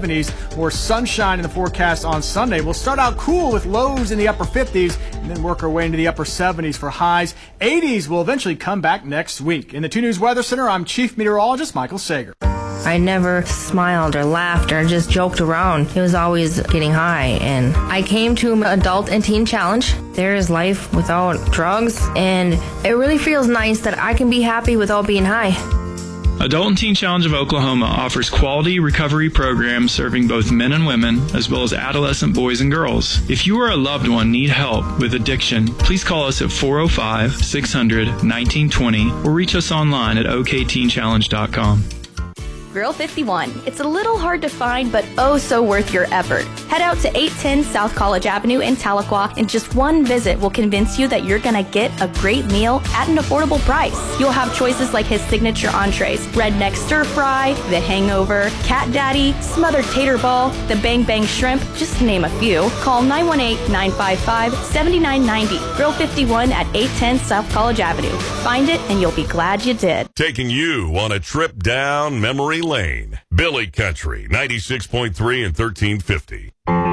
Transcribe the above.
70s. More sunshine in the forecast on Sunday. We'll start out cool with lows in the upper 50s and then work our way into the upper 70s for highs. 80s will eventually come back next week. In the 2 News Weather Center, I'm Chief Meteorologist Michael Sager. I never smiled or laughed or just joked around. It was always getting high. And I came to Adult and Teen Challenge. There is life without drugs. And it really feels nice that I can be happy without being high. Adult and Teen Challenge of Oklahoma offers quality recovery programs serving both men and women, as well as adolescent boys and girls. If you or a loved one need help with addiction, please call us at 405-600-1920 or reach us online at okteenchallenge.com. Grill 51. It's a little hard to find, but oh so worth your effort. Head out to 810 South College Avenue in Tahlequah, and just one visit will convince you that you're gonna get a great meal at an affordable price. You'll have choices like his signature entrees, redneck stir fry, the hangover, cat daddy, smothered tater ball, the bang bang shrimp, just to name a few. Call 918-955-7990. Grill 51 at 810 South College Avenue. Find it and you'll be glad you did. Taking you on a trip down memory lane. Billy Country, 96.3 and 1350.